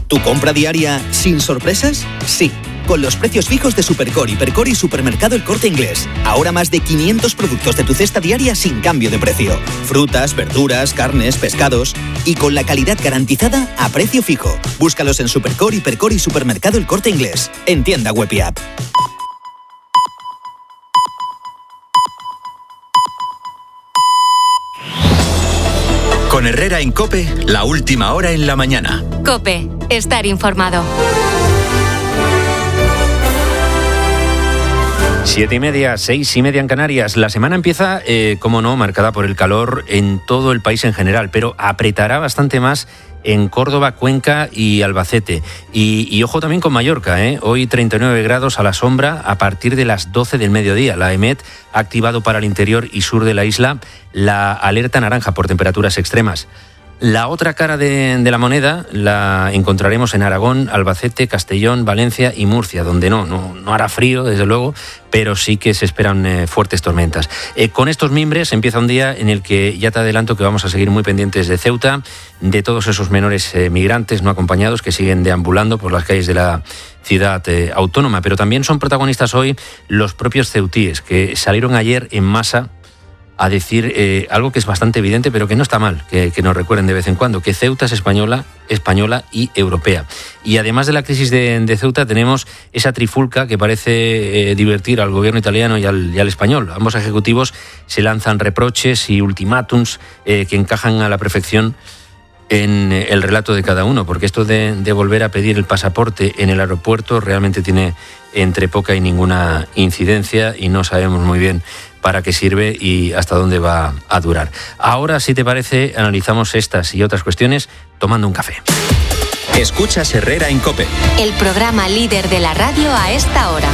¿Tu compra diaria sin sorpresas? Sí. Con los precios fijos de Supercore, Hipercore y Supermercado El Corte Inglés. Ahora más de 500 productos de tu cesta diaria sin cambio de precio. Frutas, verduras, carnes, pescados. Y con la calidad garantizada a precio fijo. Búscalos en Supercore, Hipercore y Supermercado El Corte Inglés. En tienda web y app. Con Herrera en COPE, la última hora en la mañana. COPE, estar informado. 7:30, 6:30 en Canarias. La semana empieza, como no, marcada por el calor en todo el país en general, pero apretará bastante más en Córdoba, Cuenca y Albacete. Y ojo también con Mallorca, Hoy 39 grados a la sombra a partir de las 12 del mediodía. La EMET ha activado para el interior y sur de la isla la alerta naranja por temperaturas extremas. La otra cara de la moneda la encontraremos en Aragón, Albacete, Castellón, Valencia y Murcia, donde no hará frío, desde luego, pero sí que se esperan fuertes tormentas. Con estos mimbres empieza un día en el que ya te adelanto que vamos a seguir muy pendientes de Ceuta, de todos esos menores migrantes no acompañados que siguen deambulando por las calles de la ciudad autónoma, pero también son protagonistas hoy los propios ceutíes, que salieron ayer en masa a decir algo que es bastante evidente, pero que no está mal, que nos recuerden de vez en cuando, que Ceuta es española y europea. Y además de la crisis de Ceuta, tenemos esa trifulca que parece divertir al gobierno italiano y al español. Ambos ejecutivos se lanzan reproches y ultimátums que encajan a la perfección en el relato de cada uno, porque esto de volver a pedir el pasaporte en el aeropuerto realmente tiene entre poca y ninguna incidencia y no sabemos muy bien para qué sirve y hasta dónde va a durar. Ahora, si te parece, analizamos estas y otras cuestiones tomando un café. Escuchas Herrera en COPE. El programa líder de la radio a esta hora.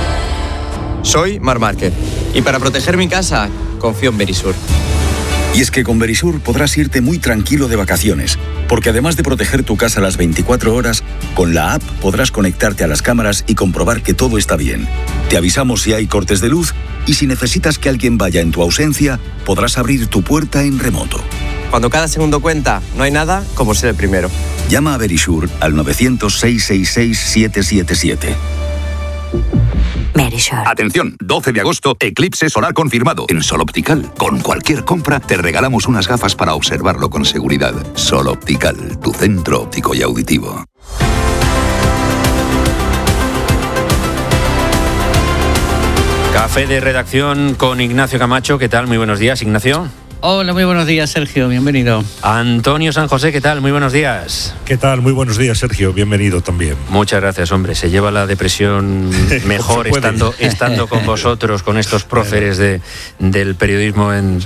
Soy Marc Márquez y para proteger mi casa confío en Verisur. Y es que con Verisur podrás irte muy tranquilo de vacaciones, porque además de proteger tu casa las 24 horas, con la app podrás conectarte a las cámaras y comprobar que todo está bien. Te avisamos si hay cortes de luz y si necesitas que alguien vaya en tu ausencia, podrás abrir tu puerta en remoto. Cuando cada segundo cuenta, no hay nada como ser el primero. Llama a Verisur al 900-666-777. Verisur. Atención, 12 de agosto, eclipse solar confirmado en Sol Optical. Con cualquier compra te regalamos unas gafas para observarlo con seguridad. Sol Optical, tu centro óptico y auditivo. Café de redacción con Ignacio Camacho. ¿Qué tal? Muy buenos días, Ignacio. Hola, muy buenos días, Sergio, bienvenido. Antonio San José, ¿qué tal? Muy buenos días. ¿Qué tal? Muy buenos días, Sergio, bienvenido también. Muchas gracias, hombre. Se lleva la depresión mejor estando con vosotros, con estos próceres del periodismo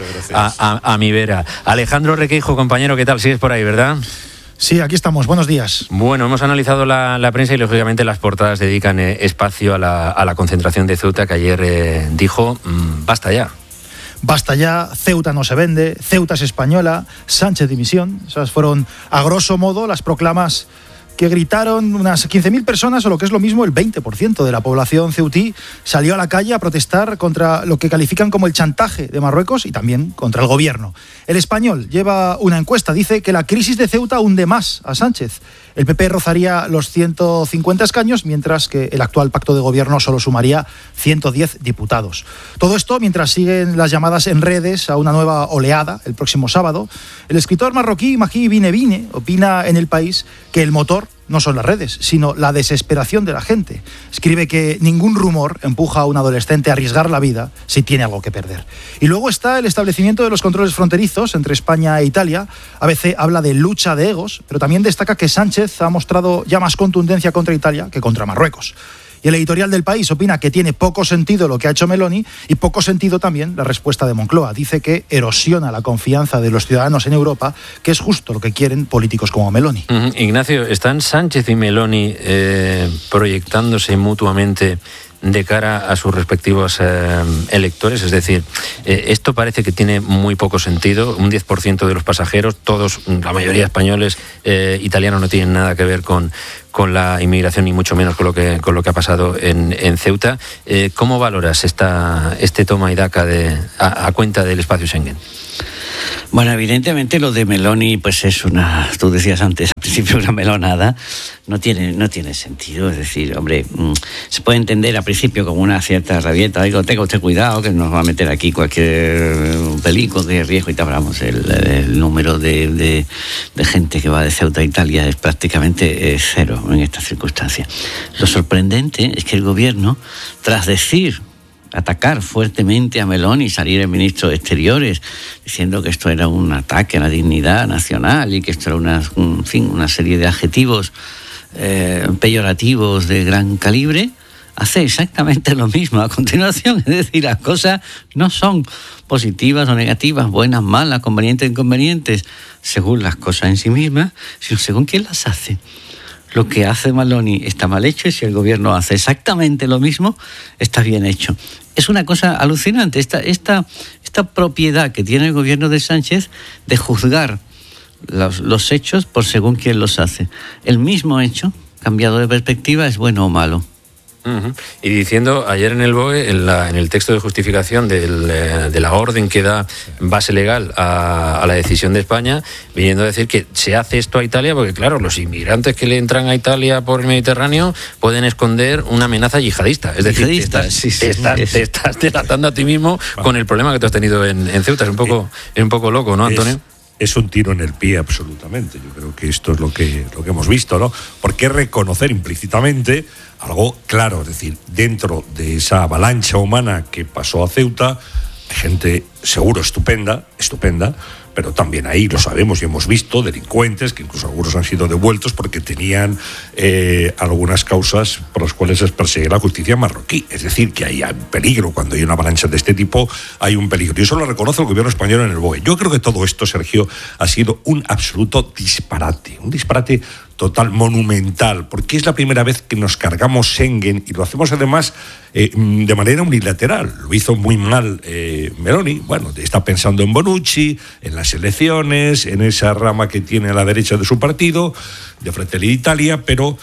a mi vera. Alejandro Requeijo, compañero, ¿qué tal? Sigues por ahí, ¿verdad? Sí, aquí estamos. Buenos días. Bueno, hemos analizado la prensa y, lógicamente, las portadas dedican espacio a la concentración de Ceuta, que ayer dijo, basta ya. Basta ya, Ceuta no se vende, Ceuta es española, Sánchez dimisión. Esas fueron, a grosso modo, las proclamas que gritaron unas 15.000 personas, o lo que es lo mismo, el 20% de la población ceutí salió a la calle a protestar contra lo que califican como el chantaje de Marruecos y también contra el gobierno. El Español lleva una encuesta, dice que la crisis de Ceuta hunde más a Sánchez. El PP rozaría los 150 escaños, mientras que el actual pacto de gobierno solo sumaría 110 diputados. Todo esto mientras siguen las llamadas en redes a una nueva oleada el próximo sábado. El escritor marroquí Mahi Binebine opina en El País que el motor no son las redes, sino la desesperación de la gente. Escribe que ningún rumor empuja a un adolescente a arriesgar la vida si tiene algo que perder. Y luego está el establecimiento de los controles fronterizos entre España e Italia. ABC habla de lucha de egos, pero también destaca que Sánchez ha mostrado ya más contundencia contra Italia que contra Marruecos. Y el editorial del País opina que tiene poco sentido lo que ha hecho Meloni y poco sentido también la respuesta de Moncloa. Dice que erosiona la confianza de los ciudadanos en Europa, que es justo lo que quieren políticos como Meloni. Ignacio, ¿están Sánchez y Meloni proyectándose mutuamente de cara a sus respectivos electores? Es decir, esto parece que tiene muy poco sentido. Un 10% de los pasajeros, todos, la mayoría españoles, italianos, no tienen nada que ver con la inmigración, ni mucho menos con lo que ha pasado en Ceuta. ¿Cómo valoras este toma y daca a cuenta del espacio Schengen? Bueno, evidentemente lo de Meloni, pues es tú decías antes, al principio una melonada, no tiene sentido. Es decir, hombre, se puede entender al principio como una cierta rabieta, digo, tenga usted cuidado que nos va a meter aquí cualquier peligro de riesgo y tal. Vamos, el número de gente que va de Ceuta a Italia es prácticamente cero en estas circunstancias. Lo sorprendente es que el gobierno, tras atacar fuertemente a Meloni, salir el ministro de Exteriores diciendo que esto era un ataque a la dignidad nacional y que esto era una serie de adjetivos peyorativos de gran calibre, hace exactamente lo mismo a continuación. Es decir, las cosas no son positivas o negativas, buenas, malas, convenientes, inconvenientes, según las cosas en sí mismas, sino según quién las hace. Lo que hace Meloni está mal hecho y si el gobierno hace exactamente lo mismo, está bien hecho. Es una cosa alucinante esta propiedad que tiene el gobierno de Sánchez de juzgar los hechos por según quién los hace. El mismo hecho, cambiado de perspectiva, es bueno o malo. Uh-huh. Y diciendo ayer en el BOE, en el texto de justificación de la orden que da base legal a la decisión de España, viniendo a decir que se hace esto a Italia porque, claro, los inmigrantes que le entran a Italia por el Mediterráneo pueden esconder una amenaza yihadista. Es decir, te estás delatando a ti mismo con el problema que tú has tenido en Ceuta. Es un poco loco, ¿no, Antonio? Es un tiro en el pie absolutamente. Yo creo que esto es lo que hemos visto, ¿no? Porque reconocer implícitamente algo claro, es decir, dentro de esa avalancha humana que pasó a Ceuta, gente seguro estupenda, pero también ahí lo sabemos y hemos visto delincuentes que incluso algunos han sido devueltos porque tenían algunas causas por las cuales se persigue la justicia marroquí. Es decir, que hay un peligro cuando hay una avalancha de este tipo, hay un peligro. Y eso lo reconoce el gobierno español en el BOE. Yo creo que todo esto, Sergio, ha sido un absoluto disparate. Un disparate total, monumental, porque es la primera vez que nos cargamos Schengen y lo hacemos además de manera unilateral. Lo hizo muy mal Meloni. Bueno, está pensando en Bonucci, en las elecciones, en esa rama que tiene a la derecha de su partido, de Fratelli d'Italia, pero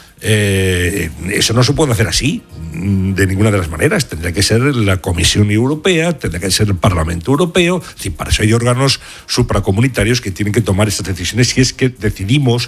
eso no se puede hacer así, de ninguna de las maneras. Tendría que ser la Comisión Europea, tendría que ser el Parlamento Europeo. Es decir, para eso hay órganos supracomunitarios que tienen que tomar estas decisiones si es que decidimos.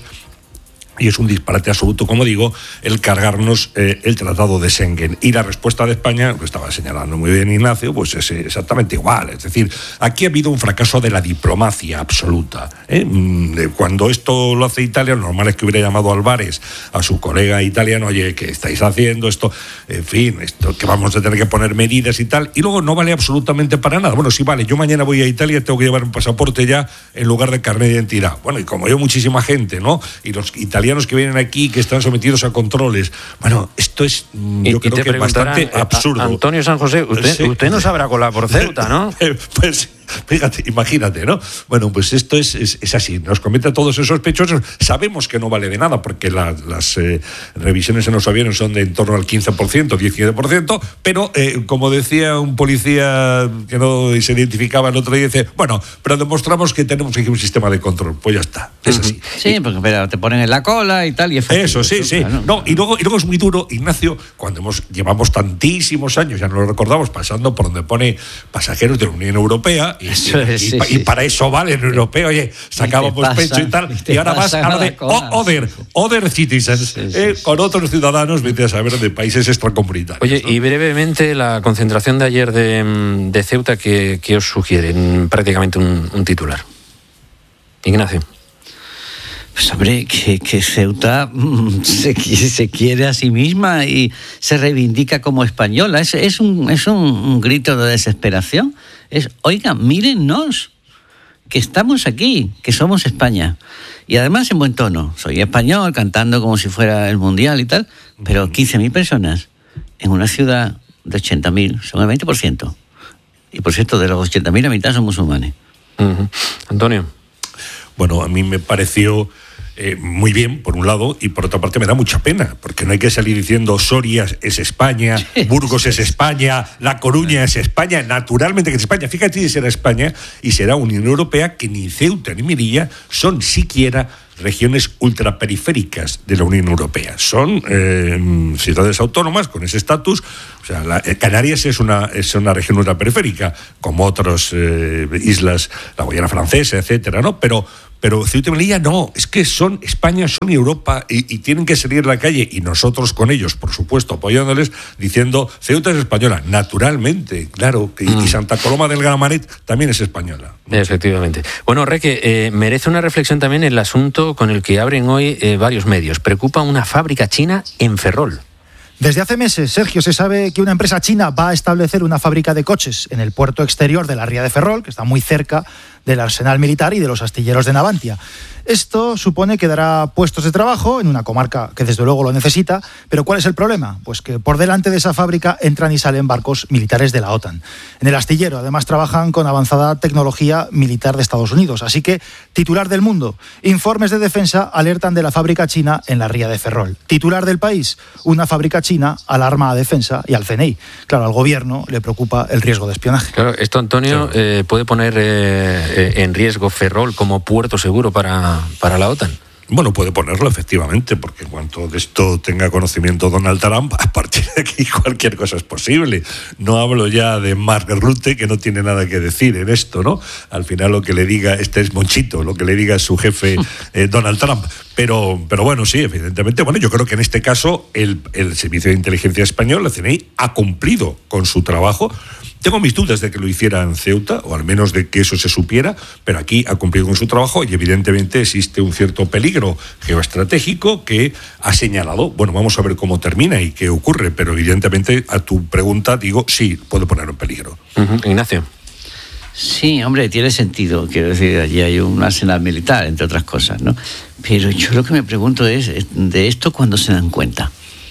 Y es un disparate absoluto, como digo, el cargarnos el Tratado de Schengen. Y la respuesta de España, lo estaba señalando muy bien Ignacio, pues es exactamente igual. Es decir, aquí ha habido un fracaso de la diplomacia absoluta. Cuando esto lo hace Italia, lo normal es que hubiera llamado Álvarez a su colega italiano, oye, ¿qué estáis haciendo? Esto, en fin, esto que vamos a tener que poner medidas y tal. Y luego no vale absolutamente para nada. Bueno, sí vale, yo mañana voy a Italia, tengo que llevar un pasaporte ya en lugar de carnet de identidad. Bueno, y como hay muchísima gente, ¿no? Y los italianos que vienen aquí, que están sometidos a controles. Bueno, esto es, yo creo que es bastante absurdo. Antonio San José, usted no sabrá colar por Ceuta, ¿no? Pues fíjate, imagínate, ¿no? Bueno, pues esto es así. Nos cometen todos esos sospechosos. Sabemos que no vale de nada porque las revisiones en los aviones son de en torno al 15%, 17%, pero como decía un policía que no se identificaba el otro día, dice, bueno, pero demostramos que tenemos aquí un sistema de control. Pues ya está, es así. Sí, porque pero te ponen en la cola y tal. Y eso, sí. Claro. No, y luego es muy duro, Ignacio, cuando llevamos tantísimos años, ya no lo recordamos, pasando por donde pone pasajeros de la Unión Europea, y para eso vale el europeo, oye, sacábamos pecho y tal, y ahora vas a de other citizens, con otros ciudadanos, vete a saber, de países extracomunitarios. Oye, ¿no? Y brevemente, la concentración de ayer de Ceuta, ¿qué os sugieren? Prácticamente un titular. Ignacio. Pues hombre, que Ceuta se quiere a sí misma y se reivindica como española. Es un grito de desesperación. Oigan, mírennos, que estamos aquí, que somos España. Y además en buen tono. Soy español, cantando como si fuera el Mundial y tal, pero 15.000 personas en una ciudad de 80.000, son el 20%. Y por cierto, de los 80.000, la mitad son musulmanes. Uh-huh. Antonio. Bueno, a mí me pareció muy bien, por un lado, y por otra parte me da mucha pena, porque no hay que salir diciendo Soria es España, Burgos es España, La Coruña es España, naturalmente que es España. Fíjate si será España y será Unión Europea, que ni Ceuta ni Melilla son siquiera regiones ultraperiféricas de la Unión Europea. Son ciudades autónomas con ese estatus. O sea, Canarias es una región ultraperiférica, como otras islas, la Guayana Francesa, etcétera, ¿no? Pero Ceuta y Melilla no, es que son España, son Europa y tienen que salir a la calle, y nosotros con ellos, por supuesto, apoyándoles, diciendo Ceuta es española, naturalmente, claro, y Santa Coloma del Gramanet también es española. Efectivamente. Bueno, Reque, merece una reflexión también el asunto con el que abren hoy varios medios. Preocupa una fábrica china en Ferrol. Desde hace meses, Sergio, se sabe que una empresa china va a establecer una fábrica de coches en el puerto exterior de la ría de Ferrol, que está muy cerca del arsenal militar y de los astilleros de Navantia. Esto supone que dará puestos de trabajo en una comarca que desde luego lo necesita, pero ¿cuál es el problema? Pues que por delante de esa fábrica entran y salen barcos militares de la OTAN. En el astillero además trabajan con avanzada tecnología militar de Estados Unidos, así que, titular del Mundo, informes de defensa alertan de la fábrica china en la ría de Ferrol. Titular del País, una fábrica china alarma a Defensa y al CNI. Claro, al gobierno le preocupa el riesgo de espionaje. Claro, esto, Antonio, puede poner en riesgo Ferrol como puerto seguro para la OTAN. Bueno, puede ponerlo efectivamente, porque en cuanto de esto tenga conocimiento Donald Trump, a partir de aquí cualquier cosa es posible. No hablo ya de Mark Rutte, que no tiene nada que decir en esto, ¿no? Al final lo que le diga, este es Monchito, lo que le diga su jefe Donald Trump. Pero bueno, sí, evidentemente. Bueno, yo creo que en este caso el Servicio de Inteligencia Español, la CNI, ha cumplido con su trabajo. Tengo mis dudas de que lo hiciera en Ceuta, o al menos de que eso se supiera, pero aquí ha cumplido con su trabajo y evidentemente existe un cierto peligro geoestratégico que ha señalado. Bueno, vamos a ver cómo termina y qué ocurre, pero evidentemente a tu pregunta digo, sí, puede ponerlo en peligro. Ignacio. Sí, hombre, tiene sentido. Quiero decir, allí hay un arsenal militar, entre otras cosas, ¿no? Pero yo lo que me pregunto es, de esto, ¿cuándo se dan cuenta?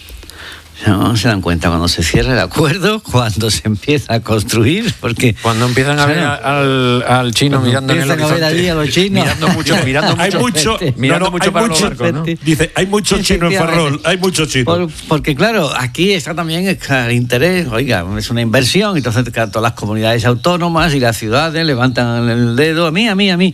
No se dan cuenta cuando se cierra el acuerdo, cuando se empieza a construir, porque cuando empiezan a ver al chino mirando en el horizonte, a ver allí a los chinos, mirando mucho para los barcos, ¿no? Dice, hay mucho chino en Ferrol, hay mucho chino. Porque claro, aquí está también el interés, oiga, es una inversión, entonces todas las comunidades autónomas y las ciudades levantan el dedo, a mí.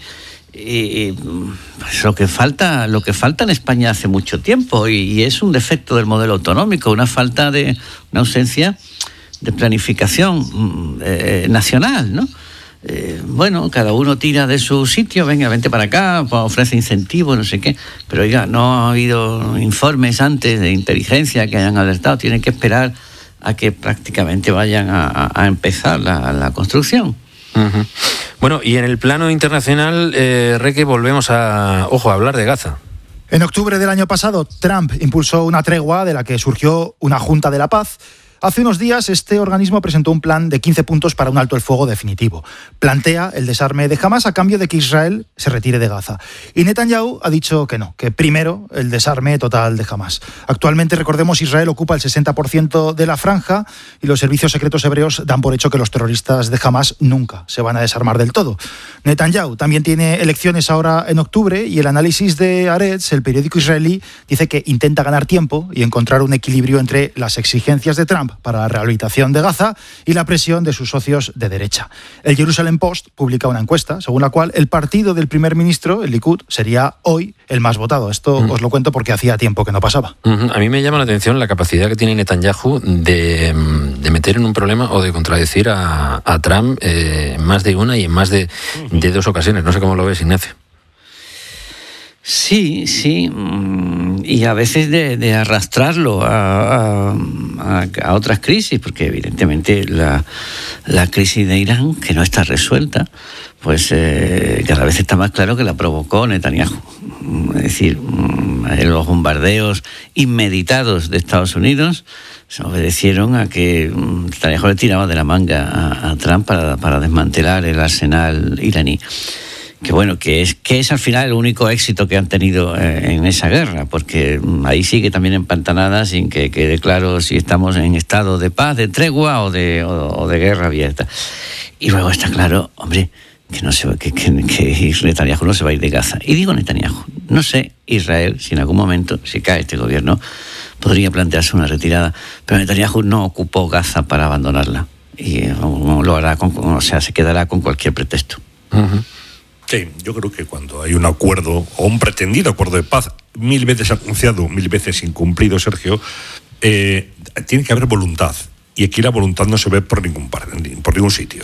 Y pues lo que falta en España hace mucho tiempo, y es un defecto del modelo autonómico, una ausencia de planificación nacional, ¿no? Bueno, cada uno tira de su sitio, venga, vente para acá, ofrece incentivos, no sé qué, pero oiga, no ha habido informes antes de inteligencia que hayan alertado, tienen que esperar a que prácticamente vayan a empezar la construcción. Uh-huh. Bueno, y en el plano internacional, Reque, volvemos a hablar de Gaza. En octubre del año pasado, Trump impulsó una tregua de la que surgió una Junta de la Paz. Hace unos días, este organismo presentó un plan de 15 puntos para un alto el fuego definitivo. Plantea el desarme de Hamás a cambio de que Israel se retire de Gaza. Y Netanyahu ha dicho que no, que primero el desarme total de Hamás. Actualmente, recordemos, Israel ocupa el 60% de la franja y los servicios secretos hebreos dan por hecho que los terroristas de Hamás nunca se van a desarmar del todo. Netanyahu también tiene elecciones ahora en octubre y el análisis de Haaretz, el periódico israelí, dice que intenta ganar tiempo y encontrar un equilibrio entre las exigencias de Trump para la rehabilitación de Gaza y la presión de sus socios de derecha. El Jerusalem Post publica una encuesta según la cual el partido del primer ministro, el Likud, sería hoy el más votado. Esto os lo cuento porque hacía tiempo que no pasaba. A mí me llama la atención la capacidad que tiene Netanyahu de meter en un problema o de contradecir a Trump en más de una y en más de dos ocasiones. No sé cómo lo ves, Ignacio. Sí, y a veces de arrastrarlo a otras crisis, porque evidentemente la crisis de Irán, que no está resuelta, pues cada vez está más claro que la provocó Netanyahu. Es decir, los bombardeos inmeditados de Estados Unidos se obedecieron a que Netanyahu le tiraba de la manga a Trump para desmantelar el arsenal iraní. Que bueno, que es al final el único éxito que han tenido en esa guerra, porque ahí sigue también empantanada sin que quede claro si estamos en estado de paz, de tregua o de guerra abierta. Y luego está claro, hombre, que Netanyahu no se va a ir de Gaza. Y digo Netanyahu, no sé Israel si en algún momento, si cae este gobierno, podría plantearse una retirada, pero Netanyahu no ocupó Gaza para abandonarla y lo hará se quedará con cualquier pretexto. Uh-huh. Sí, yo creo que cuando hay un acuerdo o un pretendido acuerdo de paz, 1000 veces anunciado, 1000 veces incumplido, Sergio, tiene que haber voluntad. Y aquí la voluntad no se ve por ningún sitio.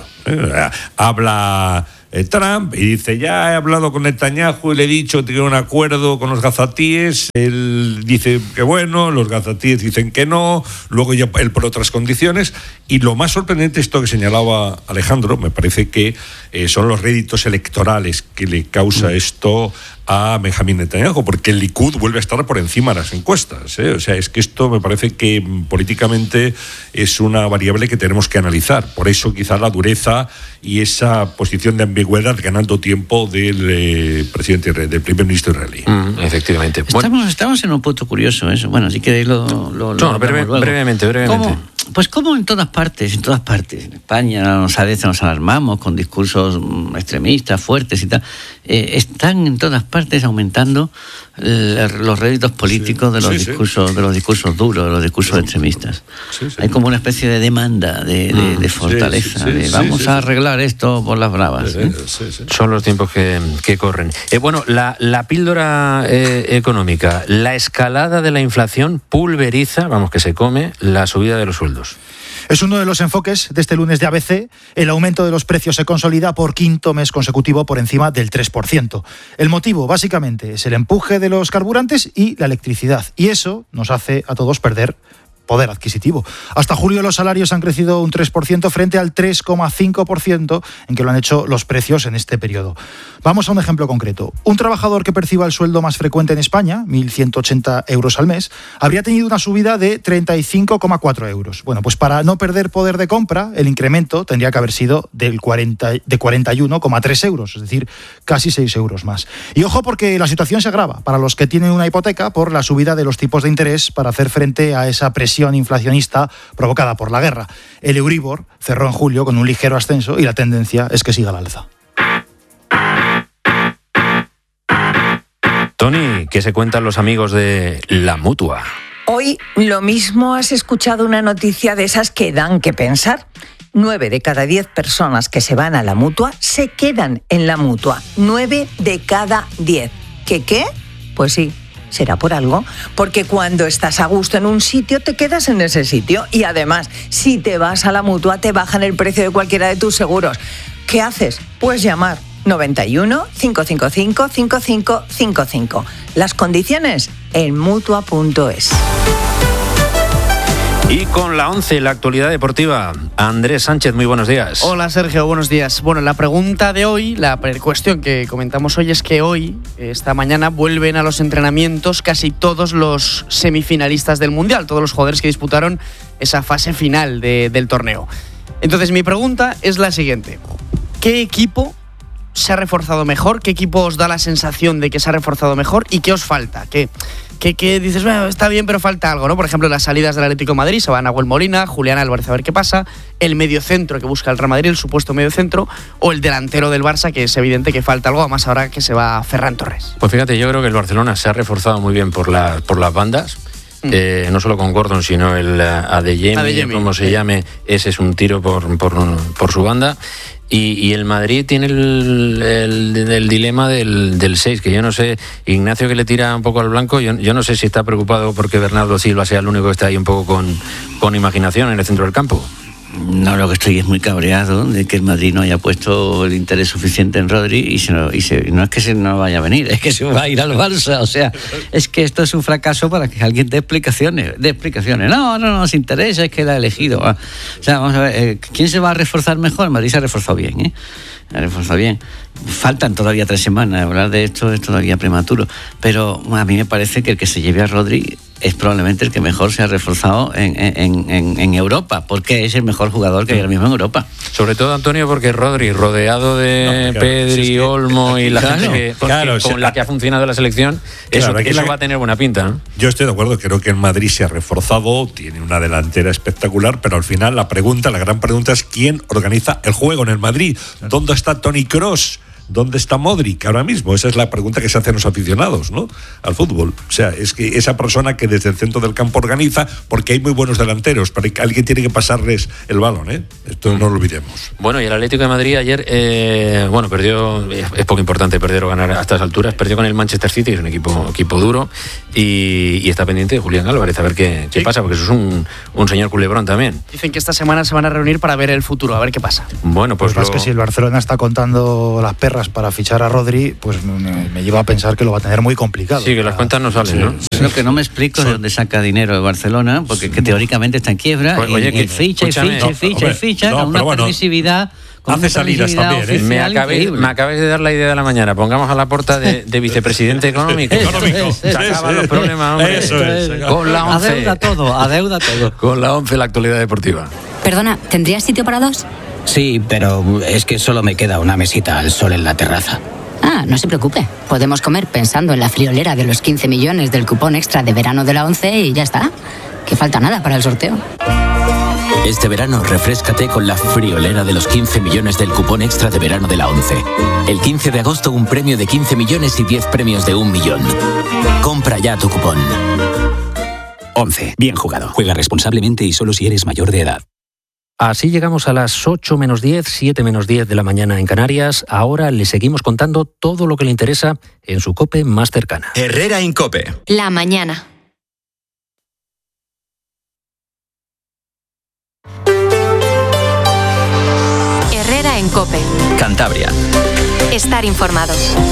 Habla Trump y dice, ya he hablado con Netanyahu y le he dicho que tiene un acuerdo con los gazatíes. Él dice que bueno, los gazatíes dicen que no, luego ya él por otras condiciones. Y lo más sorprendente, esto que señalaba Alejandro, me parece que son los réditos electorales que le causa esto a Benjamín Netanyahu, porque el Likud vuelve a estar por encima de las encuestas, ¿eh? O sea, es que esto me parece que políticamente es una variable que tenemos que analizar. Por eso quizá la dureza y esa posición de ambigüedad ganando tiempo del del primer ministro israelí. Efectivamente. Estamos en un punto curioso, eso. Bueno, si queréis brevemente. ¿Cómo en todas partes, en España a veces nos alarmamos con discursos extremistas, fuertes y tal, están en todas partes aumentando los réditos políticos de los discursos duros, de los discursos extremistas. Hay como una especie de demanda de fortaleza, vamos a arreglar esto por las bravas. Son los tiempos que corren. Bueno, la píldora económica, la escalada de la inflación pulveriza, que se come la subida de los sueldos. Es uno de los enfoques de este lunes de ABC. El aumento de los precios se consolida por quinto mes consecutivo por encima del 3%. El motivo, básicamente, es el empuje de los carburantes y la electricidad. Y eso nos hace a todos perder poder adquisitivo. Hasta julio los salarios han crecido un 3% frente al 3,5% en que lo han hecho los precios en este periodo. Vamos a un ejemplo concreto. Un trabajador que perciba el sueldo más frecuente en España, 1.180 euros al mes, habría tenido una subida de 35,4 euros. Bueno, pues para no perder poder de compra, el incremento tendría que haber sido de 41,3 euros, es decir, casi 6 euros más. Y ojo, porque la situación se agrava para los que tienen una hipoteca por la subida de los tipos de interés para hacer frente a esa presión inflacionista provocada por la guerra. El Euribor cerró en julio con un ligero ascenso y la tendencia es que siga al alza. Tony, ¿qué se cuentan los amigos de La Mutua? Hoy lo mismo has escuchado una noticia de esas que dan que pensar. 9 de cada 10 personas que se van a La Mutua se quedan en La Mutua. 9 de cada 10. ¿Qué? Pues sí. Será por algo, porque cuando estás a gusto en un sitio te quedas en ese sitio y además si te vas a La Mutua te bajan el precio de cualquiera de tus seguros. ¿Qué haces? Pues llamar 91 555 5555. Las condiciones en Mutua.es. Y con la 11, la actualidad deportiva, Andrés Sánchez, muy buenos días. Hola Sergio, buenos días. Bueno, la pregunta de hoy, la cuestión que comentamos hoy es que hoy, esta mañana, vuelven a los entrenamientos casi todos los semifinalistas del Mundial, todos los jugadores que disputaron esa fase final del torneo. Entonces mi pregunta es la siguiente: ¿qué equipo se ha reforzado mejor? ¿Qué equipo os da la sensación de que se ha reforzado mejor? ¿Y qué os falta? ¿Qué dices, bueno, está bien, pero falta algo, ¿no? Por ejemplo, las salidas del Atlético de Madrid, se van Nahuel Molina, Julián Álvarez, a ver qué pasa, el mediocentro que busca el Real Madrid, el supuesto mediocentro, o el delantero del Barça, que es evidente que falta algo, además ahora que se va Ferran Torres. Pues fíjate, yo creo que el Barcelona se ha reforzado muy bien por las bandas, no solo con Gordon, sino el Adeyemi, como se llame, ese es un tiro por su banda. Y el Madrid tiene el dilema del 6, que yo no sé, Ignacio, que le tira un poco al blanco, yo no sé si está preocupado porque Bernardo Silva sea el único que está ahí un poco con imaginación en el centro del campo. No, lo que estoy es muy cabreado de que el Madrid no haya puesto el interés suficiente en Rodri y no es que se no vaya a venir, es que se va a ir al Barça. O sea, es que esto es un fracaso para que alguien dé explicaciones. No nos interesa, es que él ha elegido. O sea, vamos a ver, ¿quién se va a reforzar mejor? El Madrid se ha reforzado bien, Se ha reforzado bien. Faltan todavía 3 semanas, hablar de esto es todavía prematuro, pero a mí me parece que el que se lleve a Rodri es probablemente el que mejor se ha reforzado en Europa, porque es el mejor jugador que hay ahora mismo en Europa. Sobre todo, Antonio, porque Rodri, rodeado de Pedri, Olmo y la gente con la que ha funcionado la selección, eso va a tener buena pinta, ¿no? Yo estoy de acuerdo, creo que el Madrid se ha reforzado, tiene una delantera espectacular, pero al final la gran pregunta es quién organiza el juego en el Madrid. ¿Dónde está Toni Kroos? ¿dónde está Modric ahora mismo? Esa es la pregunta que se hacen los aficionados, ¿no?, al fútbol. O sea, es que esa persona que desde el centro del campo organiza, porque hay muy buenos delanteros, pero alguien tiene que pasarles el balón, ¿eh? Esto no lo olvidemos. Bueno, y el Atlético de Madrid ayer, perdió, es poco importante perder o ganar a estas alturas, perdió con el Manchester City, que es un equipo duro, y está pendiente de Julián Álvarez, a ver qué pasa, porque eso es un señor culebrón también. Dicen que esta semana se van a reunir para ver el futuro, a ver qué pasa. Bueno, pues es que si el Barcelona está contando las perras para fichar a Rodri, pues me lleva a pensar que lo va a tener muy complicado. Sí, que las cuentas no salen, ¿no? Es lo que no me explico de dónde saca dinero el Barcelona, porque que teóricamente está en quiebra, pues, oye, y ficha, con una permisividad... Hace salidas también, ¿eh? Me acabáis de dar la idea de la mañana. Pongamos a Laporta de vicepresidente económico. Se acaban los problemas, hombre. Eso es. Con la 11. Adeuda todo. Con la 11, la actualidad deportiva. Perdona, ¿tendrías sitio para dos? Sí, pero es que solo me queda una mesita al sol en la terraza. Ah, no se preocupe. Podemos comer pensando en la friolera de los 15 millones del cupón extra de verano de la 11 y ya está. Que falta nada para el sorteo. Este verano refréscate con la friolera de los 15 millones del cupón extra de verano de la 11. El 15 de agosto un premio de 15 millones y 10 premios de 1 millón. Compra ya tu cupón. 11. Bien jugado. Juega responsablemente y solo si eres mayor de edad. Así llegamos a las 8 menos 10, 7 menos 10 de la mañana en Canarias. Ahora le seguimos contando todo lo que le interesa en su COPE más cercana. Herrera en COPE. La mañana. Herrera en COPE. Cantabria. Estar informado.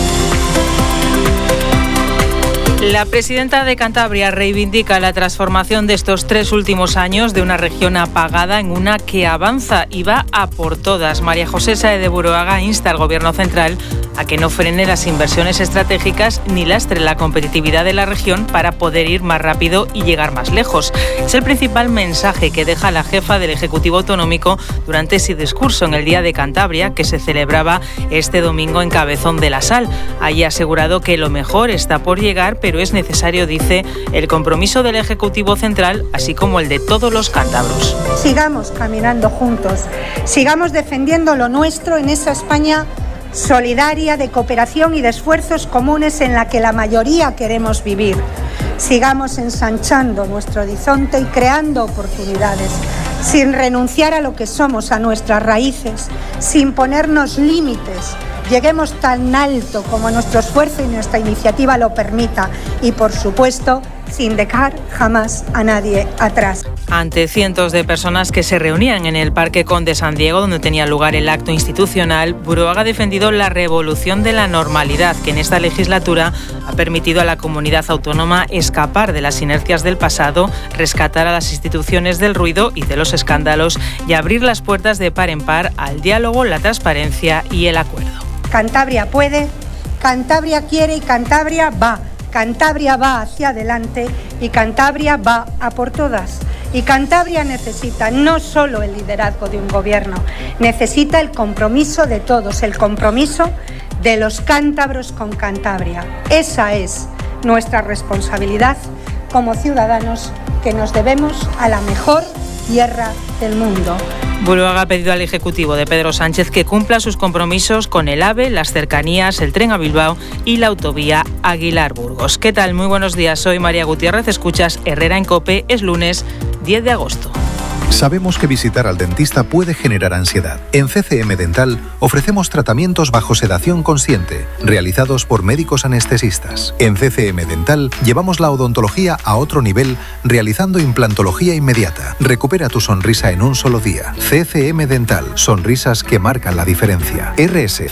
La presidenta de Cantabria reivindica la transformación de estos 3 últimos años de una región apagada en una que avanza y va a por todas. María José Sáez de Buruaga insta al Gobierno central a que no frene las inversiones estratégicas ni lastre la competitividad de la región para poder ir más rápido y llegar más lejos. Es el principal mensaje que deja la jefa del Ejecutivo Autonómico durante ese discurso en el Día de Cantabria, que se celebraba este domingo en Cabezón de la Sal. Allí ha asegurado que lo mejor está por llegar, pero es necesario, dice, el compromiso del Ejecutivo Central, así como el de todos los cántabros. Sigamos caminando juntos, sigamos defendiendo lo nuestro en esa España solidaria, de cooperación y de esfuerzos comunes en la que la mayoría queremos vivir. Sigamos ensanchando nuestro horizonte y creando oportunidades, sin renunciar a lo que somos, a nuestras raíces, sin ponernos límites. Lleguemos tan alto como nuestro esfuerzo y nuestra iniciativa lo permita y, por supuesto, sin dejar jamás a nadie atrás. Ante cientos de personas que se reunían en el Parque Conde San Diego, donde tenía lugar el acto institucional, Buruaga ha defendido la revolución de la normalidad, que en esta legislatura ha permitido a la comunidad autónoma escapar de las inercias del pasado, rescatar a las instituciones del ruido y de los escándalos y abrir las puertas de par en par al diálogo, la transparencia y el acuerdo. Cantabria puede, Cantabria quiere y Cantabria va. Cantabria va hacia adelante y Cantabria va a por todas. Y Cantabria necesita no solo el liderazgo de un gobierno, necesita el compromiso de todos, el compromiso de los cántabros con Cantabria. Esa es nuestra responsabilidad como ciudadanos que nos debemos a la mejor tierra del mundo. Buruaga ha pedido al Ejecutivo de Pedro Sánchez que cumpla sus compromisos con el AVE, las cercanías, el tren a Bilbao y la autovía Aguilar-Burgos. ¿Qué tal? Muy buenos días, soy María Gutiérrez, escuchas Herrera en COPE, es lunes 10 de agosto. Sabemos que visitar al dentista puede generar ansiedad. En CCM Dental ofrecemos tratamientos bajo sedación consciente, realizados por médicos anestesistas. En CCM Dental llevamos la odontología a otro nivel, realizando implantología inmediata. Recupera tu sonrisa en un solo día. CCM Dental, sonrisas que marcan la diferencia. RS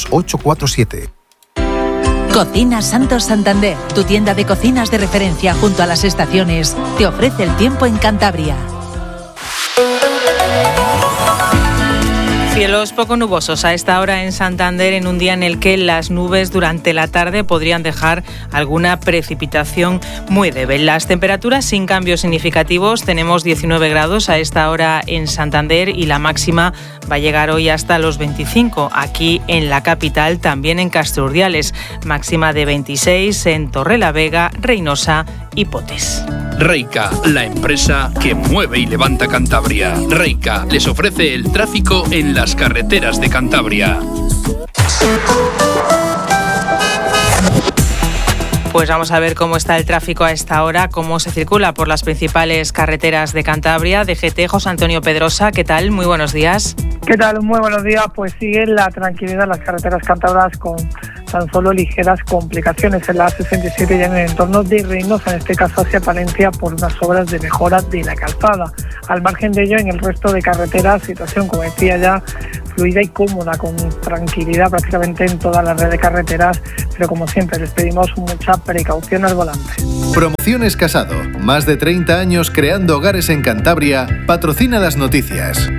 02847. Cocinas Santos Santander, tu tienda de cocinas de referencia junto a las estaciones, te ofrece el tiempo en Cantabria. Cielos poco nubosos a esta hora en Santander, en un día en el que las nubes durante la tarde podrían dejar alguna precipitación muy débil. Las temperaturas sin cambios significativos, tenemos 19 grados a esta hora en Santander y la máxima va a llegar hoy hasta los 25 aquí en la capital, también en Castro Urdiales, máxima de 26 en Torrelavega, Reynosa y Potes. Reica, la empresa que mueve y levanta Cantabria. Reica les ofrece el tráfico en las carreteras de Cantabria. Pues vamos a ver cómo está el tráfico a esta hora, cómo se circula por las principales carreteras de Cantabria. DGT, José Antonio Pedrosa, ¿qué tal? Muy buenos días. ¿Qué tal? Muy buenos días. Pues sigue la tranquilidad las carreteras cántabras con tan solo ligeras complicaciones en la A67 y en el entorno de Reinos, en este caso hacia Palencia, por unas obras de mejora de la calzada. Al margen de ello, en el resto de carreteras, situación, como decía ya, fluida y cómoda, con tranquilidad prácticamente en toda la red de carreteras, pero como siempre les pedimos mucha precaución al volante. Promociones Casado, más de 30 años creando hogares en Cantabria, patrocina las noticias.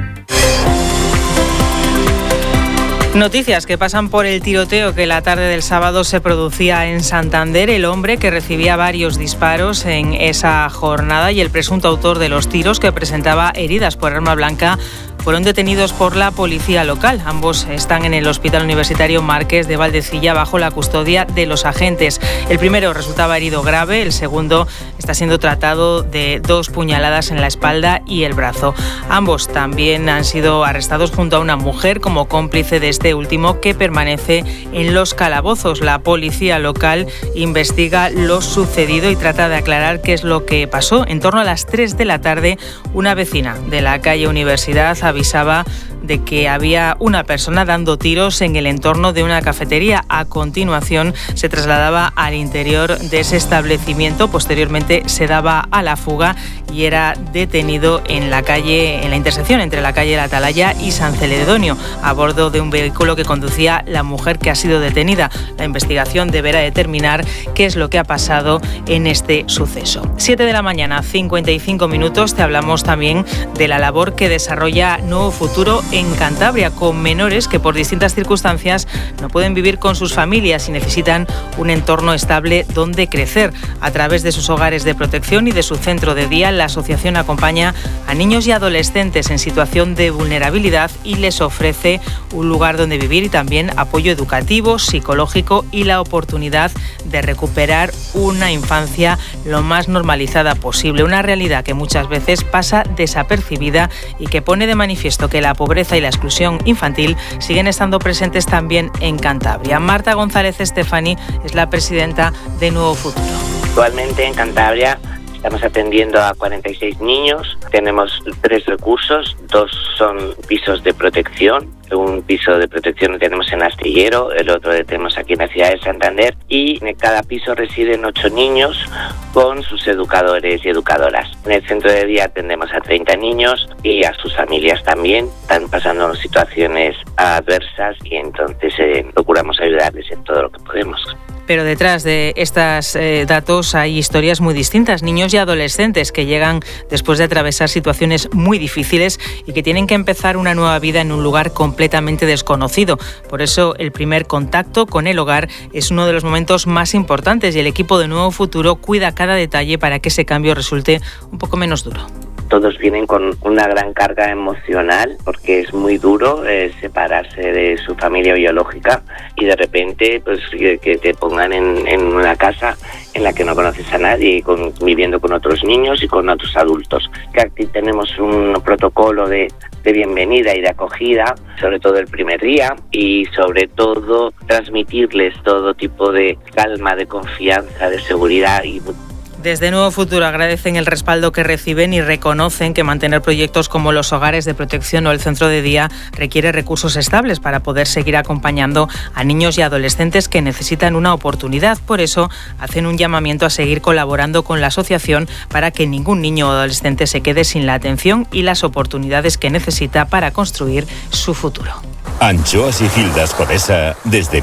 Noticias que pasan por el tiroteo que la tarde del sábado se producía en Santander. El hombre que recibía varios disparos en esa jornada y el presunto autor de los tiros, que presentaba heridas por arma blanca, fueron detenidos por la policía local. Ambos están en el Hospital Universitario Marqués de Valdecilla bajo la custodia de los agentes. El primero resultaba herido grave, el segundo está siendo tratado de 2 puñaladas en la espalda y el brazo. Ambos también han sido arrestados junto a una mujer como cómplice de este último, que permanece en los calabozos. La policía local investiga lo sucedido y trata de aclarar qué es lo que pasó. En torno a las 3 de la tarde, una vecina de la calle Universidad avisaba de que había una persona dando tiros en el entorno de una cafetería. A continuación se trasladaba al interior de ese establecimiento. Posteriormente se daba a la fuga y era detenido en la intersección entre la calle La Atalaya y San Celedonio, a bordo de un vehículo que conducía la mujer que ha sido detenida. La investigación deberá determinar qué es lo que ha pasado en este suceso. 7 de la mañana, 55 minutos. Te hablamos también de la labor que desarrolla Nuevo Futuro en Cantabria, con menores que por distintas circunstancias no pueden vivir con sus familias y necesitan un entorno estable donde crecer. A través de sus hogares de protección y de su centro de día, la asociación acompaña a niños y adolescentes en situación de vulnerabilidad y les ofrece un lugar donde vivir y también apoyo educativo, psicológico y la oportunidad de recuperar una infancia lo más normalizada posible. Una realidad que muchas veces pasa desapercibida y que pone de manifiesto que la pobreza y la exclusión infantil siguen estando presentes también en Cantabria. Marta González Estefani es la presidenta de Nuevo Futuro. Actualmente en Cantabria estamos atendiendo a 46 niños. Tenemos 3 recursos, 2 son pisos de protección. Un piso de protección lo tenemos en Astillero, el otro lo tenemos aquí en la ciudad de Santander, y en cada piso residen 8 niños con sus educadores y educadoras. En el centro de día atendemos a 30 niños y a sus familias también. Están pasando situaciones adversas y entonces procuramos ayudarles en todo lo que podemos. Pero detrás de estos datos hay historias muy distintas. Niños y adolescentes que llegan después de atravesar situaciones muy difíciles y que tienen que empezar una nueva vida en un lugar completamente desconocido. Por eso el primer contacto con el hogar es uno de los momentos más importantes y el equipo de Nuevo Futuro cuida cada detalle para que ese cambio resulte un poco menos duro. Todos vienen con una gran carga emocional porque es muy duro separarse de su familia biológica y de repente pues que te pongan en una casa en la que no conoces a nadie, viviendo con otros niños y con otros adultos. Que aquí tenemos un protocolo de bienvenida y de acogida, sobre todo el primer día, y sobre todo transmitirles todo tipo de calma, de confianza, de seguridad. Y desde Nuevo Futuro agradecen el respaldo que reciben y reconocen que mantener proyectos como los hogares de protección o el centro de día requiere recursos estables para poder seguir acompañando a niños y adolescentes que necesitan una oportunidad. Por eso hacen un llamamiento a seguir colaborando con la asociación para que ningún niño o adolescente se quede sin la atención y las oportunidades que necesita para construir su futuro. Anchoas y Gildas Conesa, desde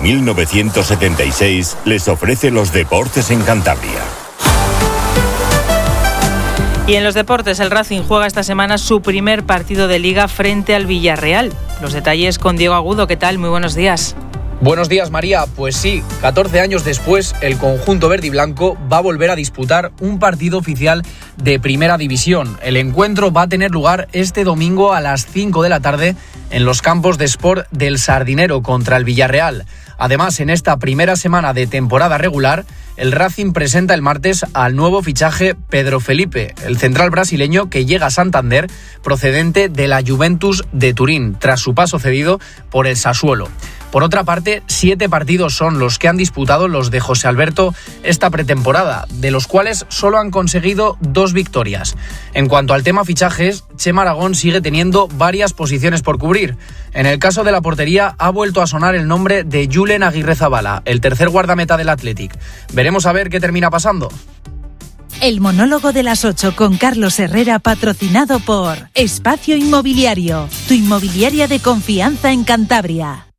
1976, les ofrece los deportes en Cantabria. Y en los deportes, el Racing juega esta semana su primer partido de Liga frente al Villarreal. Los detalles con Diego Agudo. ¿Qué tal? Muy buenos días. Buenos días, María. Pues sí, 14 años después, el conjunto verde y blanco va a volver a disputar un partido oficial de Primera División. El encuentro va a tener lugar este domingo a las 5 de la tarde en los campos de Sport del Sardinero contra el Villarreal. Además, en esta primera semana de temporada regular, el Racing presenta el martes al nuevo fichaje Pedro Felipe, el central brasileño que llega a Santander procedente de la Juventus de Turín, tras su paso cedido por el Sassuolo. Por otra parte, 7 partidos son los que han disputado los de José Alberto esta pretemporada, de los cuales solo han conseguido 2 victorias. En cuanto al tema fichajes, Chema Aragón sigue teniendo varias posiciones por cubrir. En el caso de la portería ha vuelto a sonar el nombre de Julen Aguirrezabala, el tercer guardameta del Athletic. Veremos a ver qué termina pasando. El monólogo de las 8 con Carlos Herrera, patrocinado por Espacio Inmobiliario, tu inmobiliaria de confianza en Cantabria.